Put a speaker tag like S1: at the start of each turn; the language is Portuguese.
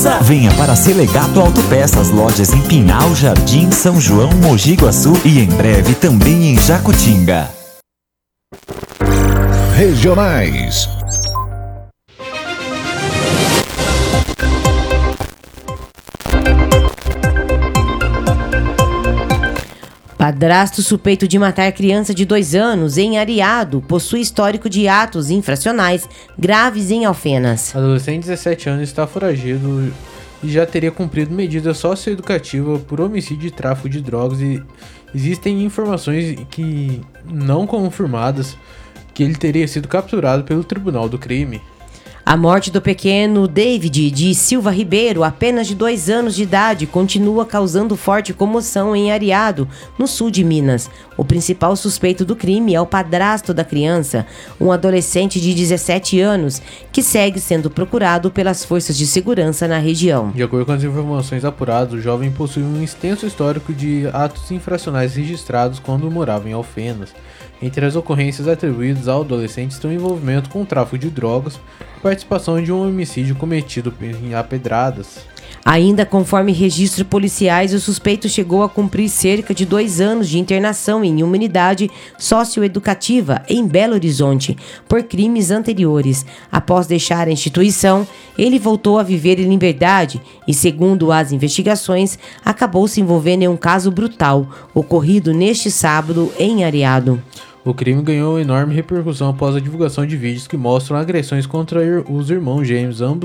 S1: Venha para Selegato Autopeças, lojas em Pinhal, Jardim, São João, Mogi Guaçu e em breve também em Jacutinga.
S2: Regionais.
S3: Padrasto suspeito de matar criança de 2 anos em Areado possui histórico de atos infracionais graves em Alfenas.
S4: Adolescente de 17 anos está foragido e já teria cumprido medida socioeducativa por homicídio e tráfico de drogas, e existem informações que não confirmadas que ele teria sido capturado pelo Tribunal do Crime.
S3: A morte do pequeno David de Silva Ribeiro, apenas de 2 anos de idade, continua causando forte comoção em Areado, no sul de Minas. O principal suspeito do crime é o padrasto da criança, um adolescente de 17 anos, que segue sendo procurado pelas forças de segurança na região.
S4: De acordo com as informações apuradas, o jovem possui um extenso histórico de atos infracionais registrados quando morava em Alfenas. Entre as ocorrências atribuídas ao adolescente estão o envolvimento com o tráfico de drogas e participação de um homicídio cometido a pedradas.
S3: Ainda conforme registros policiais, o suspeito chegou a cumprir cerca de 2 anos de internação em uma unidade socioeducativa em Belo Horizonte por crimes anteriores. Após deixar a instituição, ele voltou a viver em liberdade e, segundo as investigações, acabou se envolvendo em um caso brutal ocorrido neste sábado em Areado.
S4: O crime ganhou enorme repercussão após a divulgação de vídeos que mostram agressões contra os irmãos gêmeos, ambos